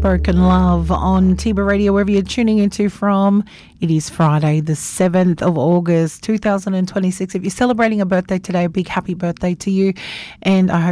Broken Love on Tiba Radio, wherever you're tuning into from. It is Friday, the 7th of August, 2026. If you're celebrating a birthday today, a big happy birthday to you. And I hope